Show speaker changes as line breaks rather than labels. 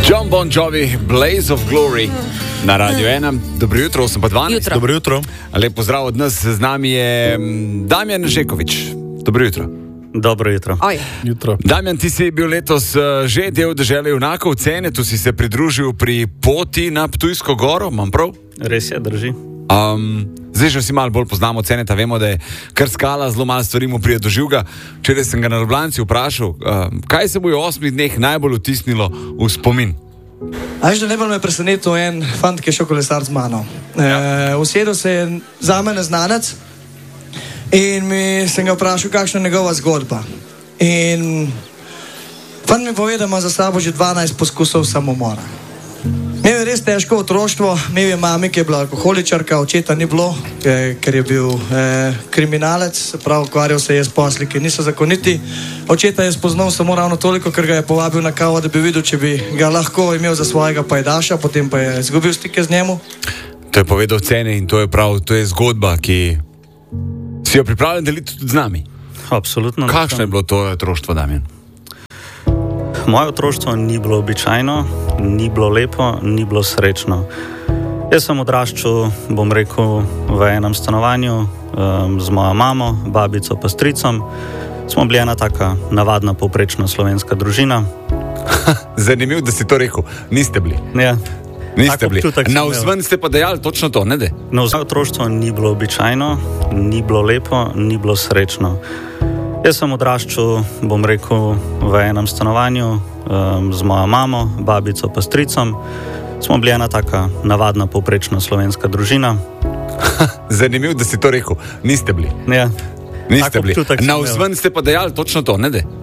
Jon Bon Jovi, Blaze of Glory na Radio 1. Dobro jutro, 8:12.
Dobro jutro.
Lep pozdrav od nas, z nami je Damjan Žekovič. Dobro jutro.
Dobro jutro.
Jutro.
Damjan, ti si bil letos že del Dežele junakov, Cenetu si se pridružil pri poti na Ptujsko goro, imam prav?
Res je, drži.
Zdaj že vsi malo bolj poznamo Ceneta, vemo, da je kar skala, zelo malo stvari mu prije do živega. Včeraj sem ga na Ljubljanci vprašal, kaj se mu je v 8 dneh najbolj vtisnilo v spomin?
Že najbolj me je presenetil en fant, ki je šel kolesar z mano. Usedel se je za me neznanec in sem ga vprašal, kakšna je njegova zgodba. In fant mi pove, da ima za sabo že 12 poskusov samomora. Imel je res težko otroštvo, imel je mami, ki je bila alkoholičarka, očeta ni bilo, ker je bil kriminalec, se pravi, ukvarjal se je s posli, ki niso zakoniti. Očeta je spoznal samo ravno toliko, ker ga je povabil na kavo, da bi videl, če bi ga lahko imel za svojega pajdaša, potem pa je izgubil stike z njemu.
To je povedal Cene in to je prav, to je zgodba, ki si jo pripravljen deliti tudi z nami.
Absolutno.
Kakšno je bilo to otroštvo, Damjan?
Moje otroštvo ni bilo običajno, ni bilo lepo, ni bilo srečno. Jaz sem odraščal, bom rekel, v enem stanovanju z mojo mamo, babico pa stricom. Smo bili ena taka navadna povprečna slovenska družina.
Zanimivo, da si to rekel. Niste bili.
Ja.
Niste bili. Na vzven ste pa dejali točno to, ne de?
Na vzven otroštvo ni bilo običajno, ni bilo lepo, ni bilo srečno. Jaz sem odraščal, bom rekel, v enem stanovanju z mojo mamo, babico pa stricom. Smo bili ena taka navadna povprečna slovenska družina.
Zanimivo, da si to rekel. Niste bili.
Ja.
Niste bili. Na vzven ste pa dejali točno to, ne de?